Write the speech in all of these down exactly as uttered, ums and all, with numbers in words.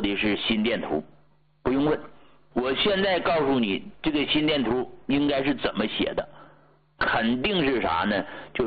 的是心电图，不用问。我现在告诉你，这个心电图应该是怎么写的，肯定是啥呢？就是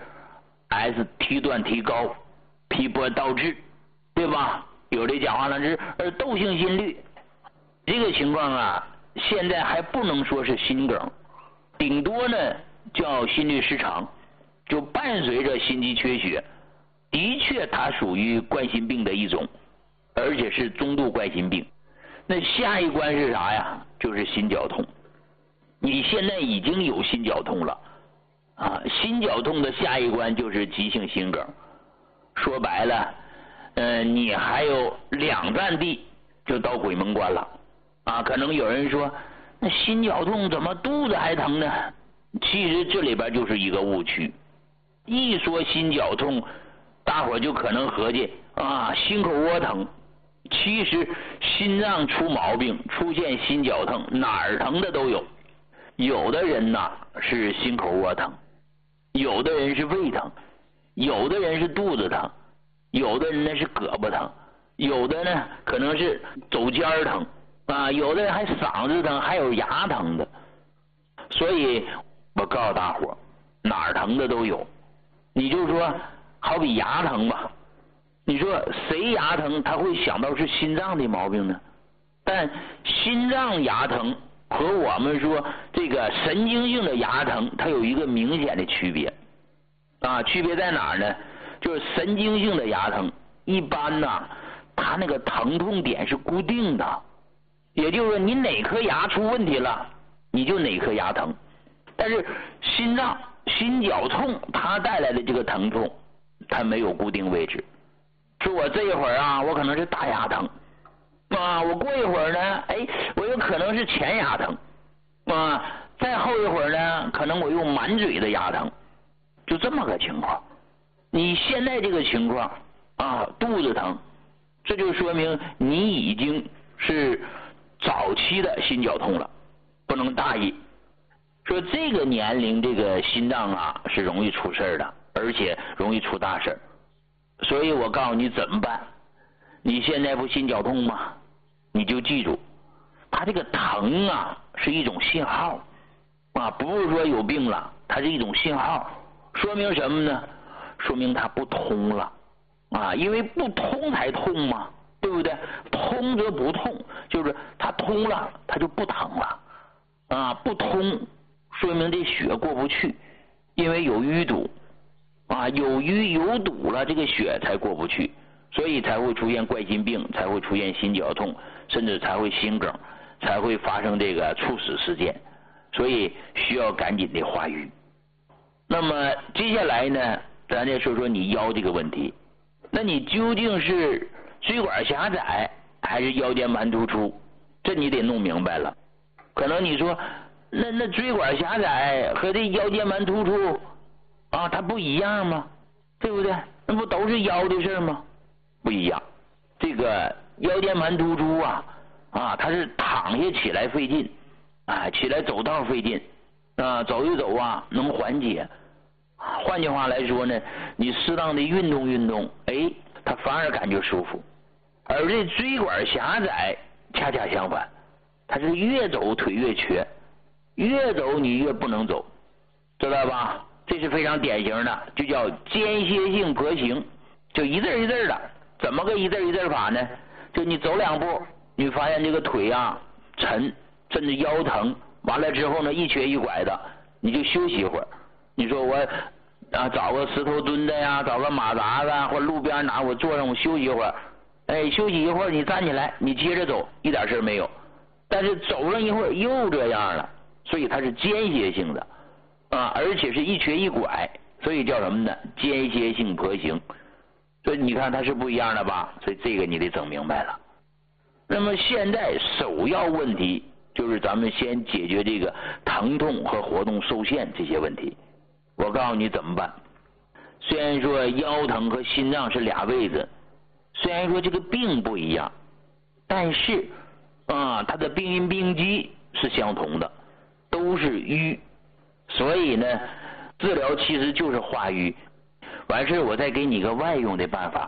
S T 段提高，P 波倒置，对吧？有的讲话呢是而窦性心律，这个情况啊，现在还不能说是心梗，顶多呢叫心律失常，就伴随着心肌缺血，的确它属于冠心病的一种，而且是中度冠心病。那下一关是啥呀？就是心绞痛。你现在已经有心绞痛了啊，心绞痛的下一关就是急性心梗。说白了，呃，你还有两站地就到鬼门关了啊。可能有人说，那心绞痛怎么肚子还疼呢？其实这里边就是一个误区。一说心绞痛，大伙就可能合计啊，心口窝疼。其实心脏出毛病，出现心绞痛，哪儿疼的都有。有的人呐是心口窝疼，有的人是胃疼，有的人是肚子疼，有的人呢是胳膊疼，有的呢可能是肘尖疼啊，有的人还嗓子疼，还有牙疼的。所以我告诉大伙，哪儿疼的都有。你就说好比牙疼吧，你说谁牙疼他会想到是心脏的毛病呢？但心脏牙疼和我们说这个神经性的牙疼它有一个明显的区别啊，区别在哪儿呢？就是神经性的牙疼一般呢它那个疼痛点是固定的，也就是说你哪颗牙出问题了你就哪颗牙疼。但是心脏心绞痛它带来的这个疼痛它没有固定位置，说我这一会儿啊我可能是大牙疼啊，我过一会儿呢哎我有可能是前牙疼啊，再后一会儿呢可能我有满嘴的牙疼，就这么个情况。你现在这个情况啊肚子疼，这就说明你已经是早期的心绞痛了，不能大意。说这个年龄这个心脏啊是容易出事的，而且容易出大事，所以我告诉你怎么办。你现在不心绞痛吗？你就记住，它这个疼啊是一种信号啊，不是说有病了，它是一种信号，说明什么呢？说明它不通了啊，因为不通才痛嘛，对不对？通则不痛，就是它通了它就不疼了啊，不通说明这血过不去，因为有淤堵啊，有淤有堵了，这个血才过不去，所以才会出现冠心病，才会出现心绞痛，甚至才会心梗，才会发生这个猝死事件，所以需要赶紧的化瘀。那么接下来呢，咱再说说你腰这个问题，那你究竟是椎管狭窄还是腰间盘突出？这你得弄明白了。可能你说那那椎管狭窄和这腰间盘突出啊它不一样吗？对不对？那不都是腰的事吗？不一样。这个腰间盘突出啊啊它是躺下起来费劲啊，起来走道费劲啊，走一走啊能缓解。换句话来说呢，你适当的运动运动，哎，它反而感觉舒服。而这椎管狭窄恰恰相反，它是越走腿越瘸，越走你越不能走，知道吧？这是非常典型的，就叫间歇性跛行，就一字一字的。怎么个一字一字法呢？就你走两步，你发现这个腿啊沉，甚至腰疼，完了之后呢一瘸一拐的，你就休息一会儿。你说我啊找个石头墩子呀，找个马扎子或路边哪我坐上我休息一会儿，哎休息一会儿你站起来你接着走，一点事没有。但是走上一会儿又这样了，所以它是间歇性的啊，而且是一瘸一拐，所以叫什么呢？间歇性跛行。所以你看它是不一样的吧？所以这个你得整明白了。那么现在首要问题就是咱们先解决这个疼痛和活动受限这些问题。我告诉你怎么办。虽然说腰疼和心脏是俩位置，虽然说这个病不一样，但是啊，它的病因病机是相同的，都是瘀，所以呢，治疗其实就是化瘀。完事我再给你个外用的办法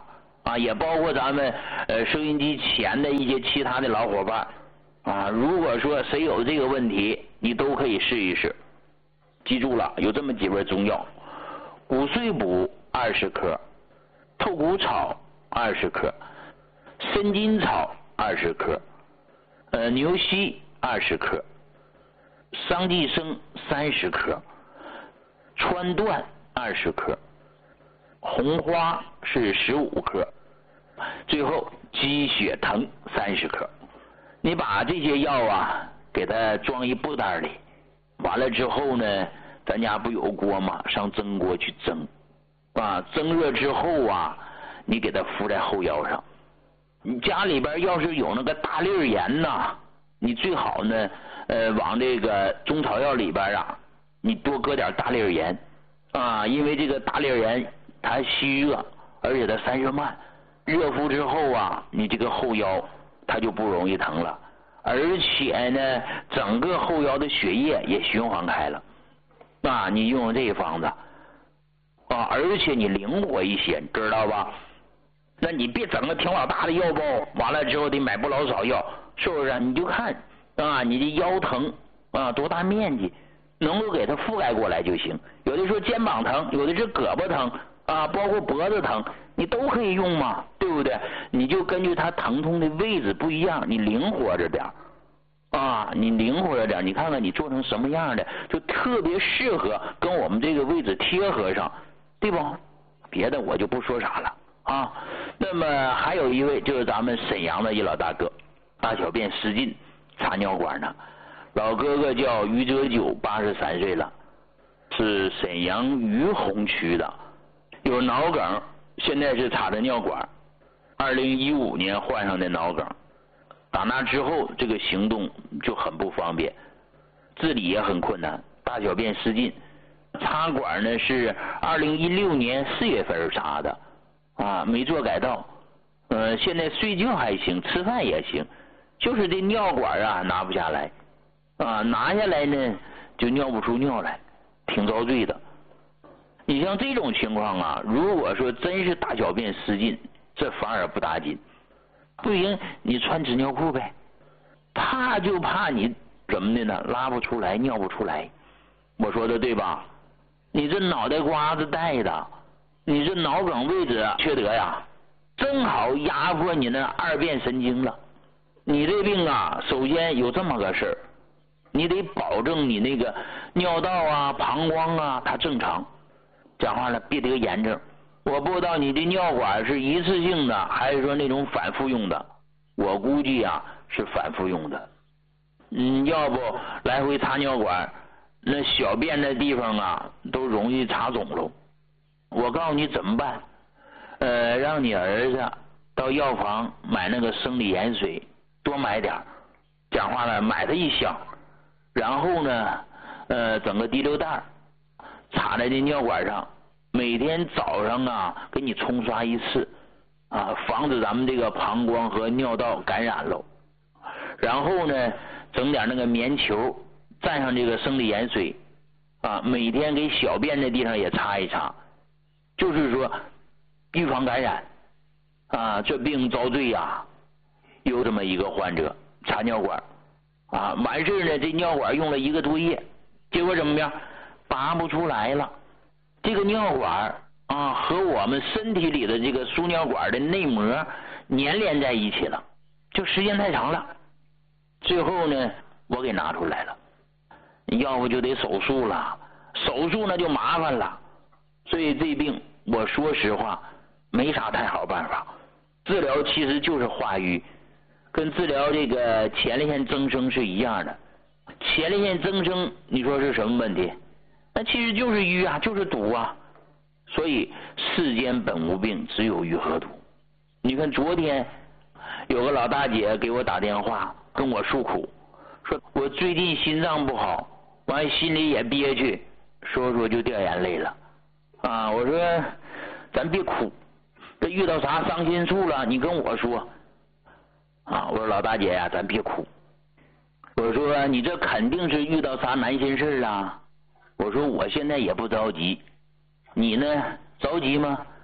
啊，也包括咱们呃收音机前的一些其他的老伙伴啊，如果说谁有这个问题，你都可以试一试。记住了，有这么几味中药：骨碎补二十克，透骨草二十克，参筋草二十克，呃牛膝二十克，桑寄生三十克，川椴二十克，红花是十五克，最后鸡血藤三十克。你把这些药啊给它装一布袋里，完了之后呢，咱家不有锅吗？上蒸锅去蒸啊，蒸热之后啊，你给它敷在后腰上。你家里边要是有那个大粒盐呐，你最好呢呃往这个中草药里边啊，你多搁点大粒盐啊，因为这个大粒盐它吸热，而且它散热慢，热敷之后啊，你这个后腰它就不容易疼了，而且呢整个后腰的血液也循环开了啊，你用这个方子啊，而且你灵活一些，知道吧？那你别整个挺老大的药包，完了之后得买不老少药，是不是？你就看啊，你的腰疼啊多大面积，能够给它覆盖过来就行。有的说肩膀疼，有的是胳膊疼啊，包括脖子疼，你都可以用嘛，对不对？你就根据它疼痛的位置不一样，你灵活着点啊，你灵活着点，你看看你做成什么样的，就特别适合跟我们这个位置贴合上，对不？别的我就不说啥了啊。那么还有一位就是咱们沈阳的一老大哥，大小便失禁，插尿管呢。老哥哥叫于哲九，八十三岁了，是沈阳于洪区的，有脑梗，现在是插着尿管，二零一五年患上的脑梗，打那之后这个行动就很不方便，自理也很困难，大小便失禁。插管呢是二零一六年四月份插的啊，没做改道，呃，现在睡觉还行，吃饭也行，就是这尿管啊拿不下来啊，拿下来呢就尿不出尿来，挺遭罪的。你像这种情况啊，如果说真是大小便失禁，这反而不打紧，不行你穿纸尿裤呗，怕就怕你怎么的呢？拉不出来，尿不出来。我说的对吧？你这脑袋瓜子带的，你这脑梗位置缺德呀，正好压迫你那二便神经了。你这病啊，首先有这么个事儿，你得保证你那个尿道啊、膀胱啊它正常。讲话了，别得炎症。我不知道你的尿管是一次性的，还是说那种反复用的。我估计啊是反复用的。嗯，要不来回插尿管，那小便的地方啊都容易插肿了。我告诉你怎么办，呃，让你儿子到药房买那个生理盐水，多买点。讲话了，买它一箱，然后呢，呃，整个滴溜袋插在这尿管上，每天早上啊给你冲刷一次啊，防止咱们这个膀胱和尿道感染喽。然后呢，整点那个棉球，蘸上这个生理盐水啊，每天给小便的地方也擦一擦，就是说预防感染啊。这病遭罪呀、啊，有这么一个患者插尿管啊，完事呢，这尿管用了一个多月，结果怎么样？拔不出来了。这个尿管啊和我们身体里的这个输尿管的内膜粘连在一起了，就时间太长了。最后呢，我给拿出来了，要不就得手术了，手术那就麻烦了。所以这病我说实话没啥太好办法，治疗其实就是化瘀，跟治疗这个前列腺增生是一样的。前列腺增生你说是什么问题？那其实就是瘀啊，就是堵啊。所以世间本无病，只有瘀和堵。你看昨天有个老大姐给我打电话跟我诉苦，说我最近心脏不好，完心里也憋屈，说说就掉眼泪了啊。我说咱别哭，这遇到啥伤心处了你跟我说啊。我说老大姐呀、啊，咱别哭。我说你这肯定是遇到啥难心事啊。我说我现在也不着急，你呢着急吗？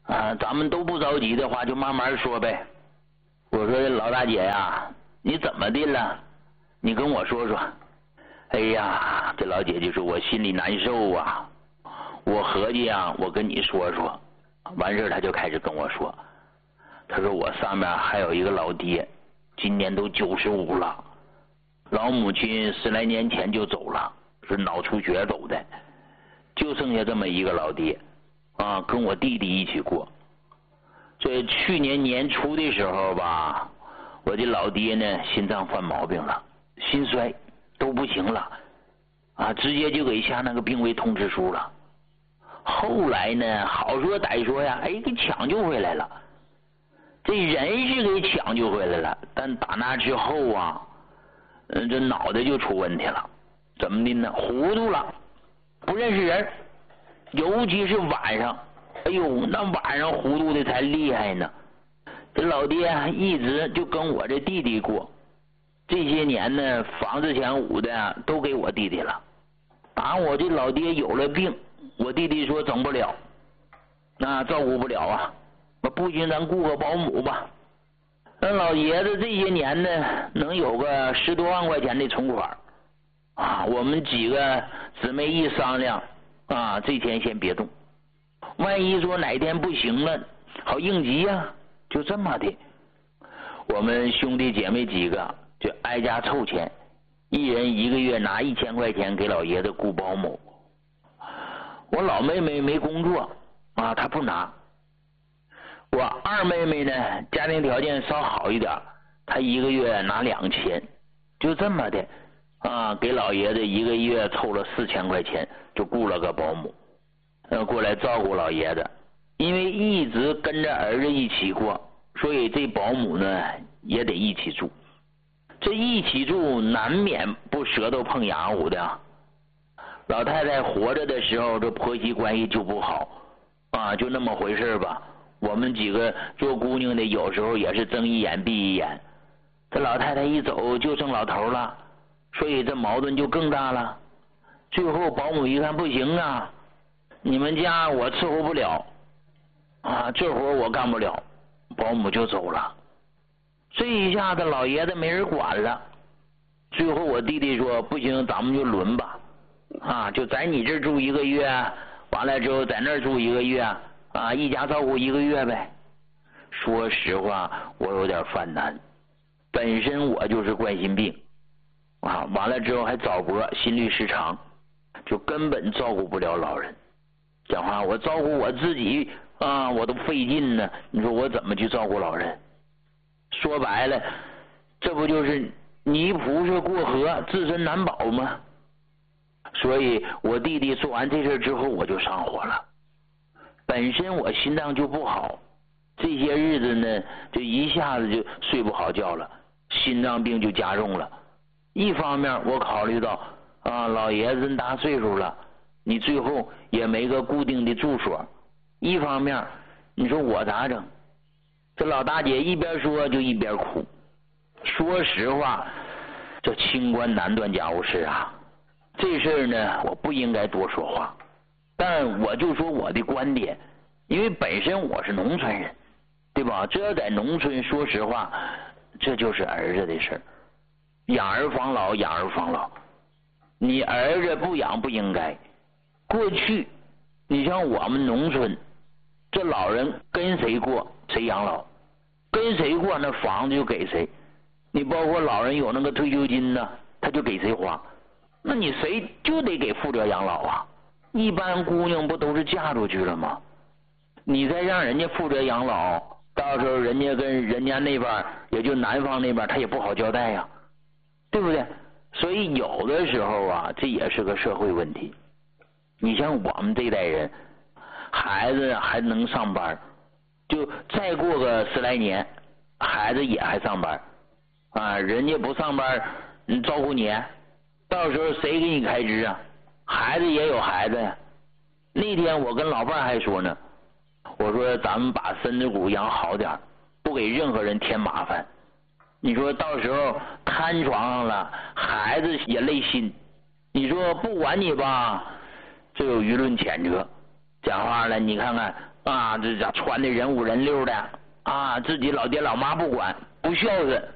啊，咱们都不着急的话，就慢慢说呗。我说老大姐呀，你怎么的了？你跟我说说。哎呀，这老姐就说我心里难受啊。我合计啊，我跟你说说。完事他就开始跟我说，他说我上面还有一个老爹，今年都九十五了，老母亲十来年前就走了，是脑出血走的，就剩下这么一个老爹啊，跟我弟弟一起过。这去年年初的时候吧，我的老爹呢心脏犯毛病了，心衰都不行了啊，直接就给下那个病危通知书了。后来呢，好说歹说呀，哎，给抢救回来了。这人是给抢救回来了，但打那之后啊，嗯，这脑袋就出问题了。怎么的呢？糊涂了，不认识人，尤其是晚上。哎呦，那晚上糊涂的才厉害呢。这老爹一直就跟我这弟弟过，这些年呢，房子前屋的都给我弟弟了。打我这老爹有了病，我弟弟说整不了，那照顾不了啊，不行，咱雇个保姆吧。那老爷子这些年呢，能有个十多万块钱的存款啊。我们几个姊妹一商量啊，这钱先别动，万一说哪天不行了，好应急呀、啊。就这么的，我们兄弟姐妹几个就挨家凑钱，一人一个月拿一千块钱给老爷子雇保姆。我老妹妹没工作啊，她不拿。我二妹妹呢，家庭条件稍好一点，她一个月拿两千，就这么的啊，给老爷子一个月凑了四千块钱，就雇了个保姆，呃，过来照顾老爷子。因为一直跟着儿子一起过，所以这保姆呢也得一起住。这一起住难免不舌头碰牙糊的。老太太活着的时候，这婆媳关系就不好啊，就那么回事吧。我们几个做姑娘的有时候也是睁一眼闭一眼。这老太太一走就剩老头了，所以这矛盾就更大了。最后保姆一看不行啊，你们家我伺候不了啊，这活我干不了，保姆就走了。这一下子老爷子没人管了。最后我弟弟说不行，咱们就轮吧啊，就在你这儿住一个月，完了之后在那儿住一个月啊，一家照顾一个月呗。说实话，我有点犯难，本身我就是冠心病啊，完了之后还早搏心律失常，就根本照顾不了老人。讲话我照顾我自己啊，我都费劲呢，你说我怎么去照顾老人？说白了，这不就是泥菩萨过河，自身难保吗？所以我弟弟做完这事之后，我就上火了。本身我心脏就不好，这些日子呢，就一下子就睡不好觉了，心脏病就加重了。一方面我考虑到啊，老爷子这么大岁数了，你最后也没个固定的住所；一方面，你说我咋整？这老大姐一边说就一边哭。说实话，这清官难断家务事啊。这事儿呢，我不应该多说话，但我就说我的观点，因为本身我是农村人，对吧？这要在农村，说实话，这就是儿子的事儿，养儿防老，养儿防老。你儿子不养不应该。过去，你像我们农村，这老人跟谁过，谁养老，跟谁过，那房子就给谁。你包括老人有那个退休金呢，他就给谁花。那你谁就得给负责养老啊？一般姑娘不都是嫁出去了吗？你再让人家负责养老，到时候人家跟人家那边，也就男方那边，他也不好交代呀，对不对？所以有的时候啊，这也是个社会问题。你像我们这代人，孩子还能上班，就再过个十来年，孩子也还上班啊，人家不上班，你照顾你，到时候谁给你开支啊？孩子也有孩子呀。那天我跟老伴还说呢，我说咱们把身子骨养好点，不给任何人添麻烦。你说到时候瘫床上了，孩子也累心。你说不管你吧，这有舆论谴责。讲话了，你看看啊，这家穿的人五人六的啊，自己老爹老妈不管，不孝顺